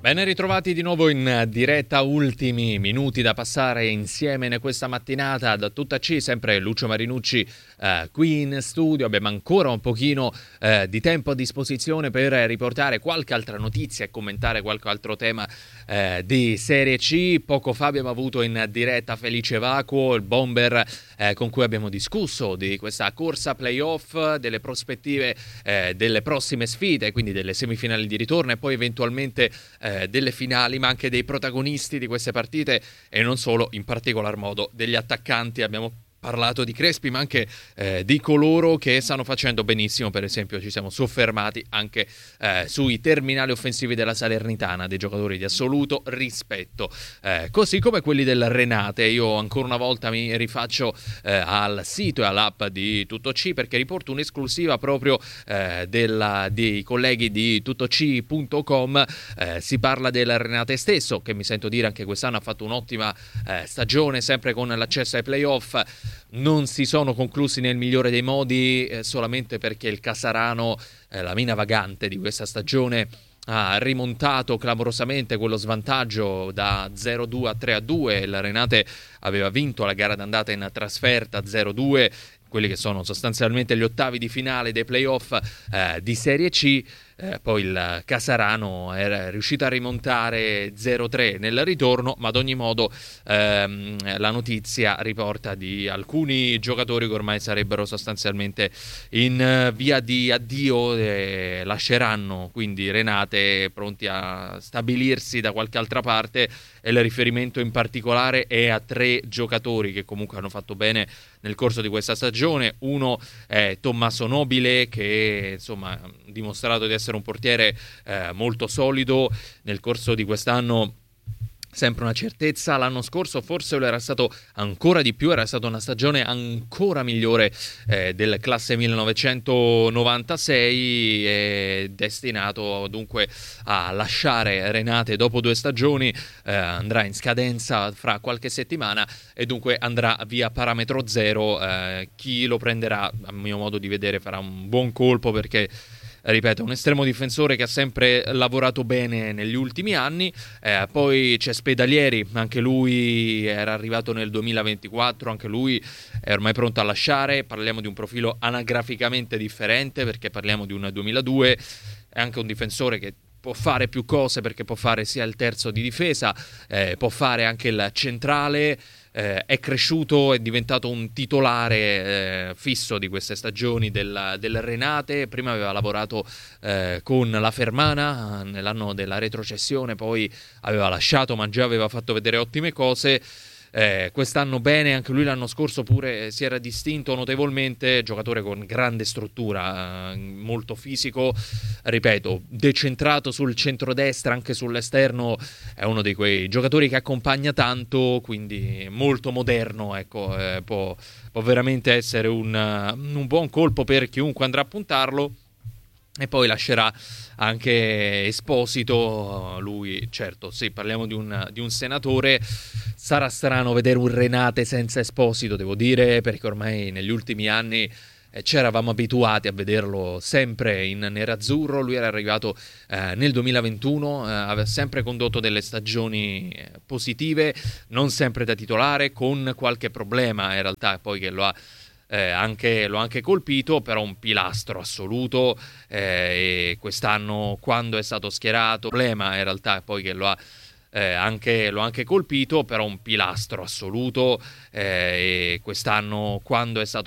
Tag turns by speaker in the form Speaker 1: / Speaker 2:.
Speaker 1: Ben ritrovati di nuovo in diretta, ultimi minuti da passare insieme in questa mattinata da tutta C, sempre Lucio Marinucci qui in studio. Abbiamo ancora un pochino di tempo a disposizione per riportare qualche altra notizia e commentare qualche altro tema di Serie C. Poco fa abbiamo avuto in diretta Felice Vacuo, il bomber con cui abbiamo discusso di questa corsa playoff, delle prospettive delle prossime sfide, quindi delle semifinali di ritorno e poi eventualmente delle finali, ma anche dei protagonisti di queste partite e non solo, in particolar modo degli attaccanti. Abbiamo parlato di Crespi, ma anche di coloro che stanno facendo benissimo. Per esempio ci siamo soffermati anche sui terminali offensivi della Salernitana, dei giocatori di assoluto rispetto, così come quelli del Renate. Io ancora una volta mi rifaccio al sito e all'app di Tutto C, perché riporto un'esclusiva proprio dei colleghi di tuttoc.com. Si parla del Renate stesso, che mi sento dire anche quest'anno ha fatto un'ottima stagione, sempre con l'accesso ai playoff. Non si sono conclusi nel migliore dei modi, solamente perché il Casarano, la mina vagante di questa stagione, ha rimontato clamorosamente quello svantaggio da 0-2 a 3-2. Il Renate aveva vinto la gara d'andata in trasferta 0-2, quelli che sono sostanzialmente gli ottavi di finale dei playoff di Serie C. Poi il Casarano era riuscito a rimontare 0-3 nel ritorno, ma ad ogni modo la notizia riporta di alcuni giocatori che ormai sarebbero sostanzialmente in via di addio, lasceranno quindi Renate pronti a stabilirsi da qualche altra parte, e il riferimento in particolare è a 3 giocatori che comunque hanno fatto bene nel corso di questa stagione. Uno è Tommaso Nobile, che insomma ha dimostrato di essere un portiere molto solido nel corso di quest'anno, sempre una certezza. L'anno scorso forse lo era stato ancora di più, era stata una stagione ancora migliore del classe 1996, e destinato dunque a lasciare Renate dopo 2 stagioni. Andrà in scadenza fra qualche settimana e dunque andrà via parametro zero. Chi lo prenderà, a mio modo di vedere, farà un buon colpo, perché ripeto, un estremo difensore che ha sempre lavorato bene negli ultimi anni. Poi c'è Spedalieri, anche lui era arrivato nel 2024, anche lui è ormai pronto a lasciare. Parliamo di un profilo anagraficamente differente, perché parliamo di un 2002, è anche un difensore che può fare più cose, perché può fare sia il terzo di difesa, può fare anche il centrale. È cresciuto, è diventato un titolare fisso di queste stagioni del Renate. Prima aveva lavorato con la Fermana nell'anno della retrocessione, poi aveva lasciato, ma già aveva fatto vedere ottime cose. Quest'anno bene, anche lui l'anno scorso pure si era distinto notevolmente, giocatore con grande struttura, molto fisico, ripeto, decentrato sul centrodestra, anche sull'esterno è uno di quei giocatori che accompagna tanto, quindi molto moderno, ecco. Può veramente essere un buon colpo per chiunque andrà a puntarlo. E poi lascerà anche Esposito. Lui, certo, sì, parliamo di un senatore. Sarà strano vedere un Renate senza Esposito, devo dire, perché ormai negli ultimi anni ci eravamo abituati a vederlo sempre in nerazzurro. Lui era arrivato nel 2021, aveva sempre condotto delle stagioni positive, non sempre da titolare, con qualche problema in realtà poi che lo ha anche colpito, però un pilastro assoluto. E quest'anno, quando è stato schierato, problema in realtà poi che lo ha anche colpito, però un pilastro assoluto. E quest'anno, quando è stato